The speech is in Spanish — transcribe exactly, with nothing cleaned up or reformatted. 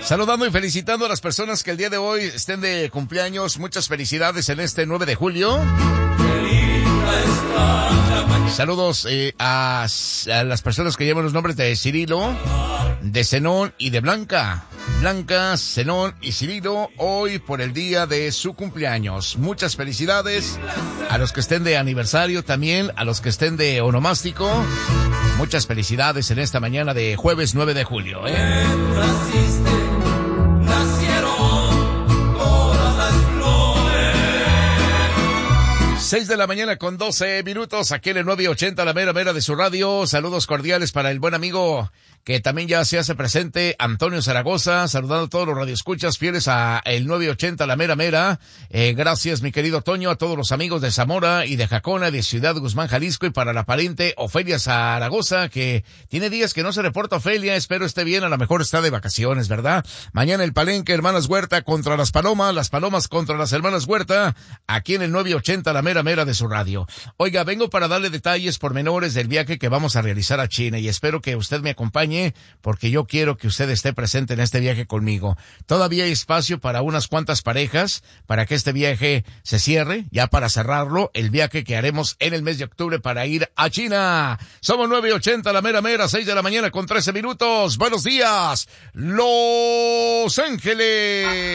Saludando y felicitando a las personas que el día de hoy estén de cumpleaños. Muchas felicidades en este nueve de julio. Saludos eh, a, a las personas que llevan los nombres de Cirilo, de Zenón y de Blanca. Blanca, Zenón y Cirilo, hoy por el día de su cumpleaños. Muchas felicidades a los que estén de aniversario también, a los que estén de onomástico. Muchas felicidades en esta mañana de jueves nueve de julio, ¿eh? seis de la mañana con doce minutos, aquí en el nueve ochenta, la mera mera de su radio. Saludos cordiales para el buen amigo que también ya se hace presente, Antonio Zaragoza, saludando a todos los radioescuchas fieles a el nueve ochenta, la mera mera. Eh, gracias, mi querido Toño, a todos los amigos de Zamora y de Jacona, de Ciudad Guzmán, Jalisco, y para la pariente Ofelia Zaragoza, que tiene días que no se reporta. Ofelia, espero esté bien, a lo mejor está de vacaciones, ¿verdad? Mañana el Palenque, hermanas Huerta contra las Palomas, las Palomas contra las hermanas Huerta, aquí en el nueve ochenta, la mera mera de su radio. Oiga, vengo para darle detalles pormenores del viaje que vamos a realizar a China y espero que usted me acompañe porque yo quiero que usted esté presente en este viaje conmigo. Todavía hay espacio para unas cuantas parejas para que este viaje se cierre, ya para cerrarlo, el viaje que haremos en el mes de octubre para ir a China. Somos nueve ochenta, la mera mera, seis de la mañana con trece minutos. Buenos días, Los Ángeles.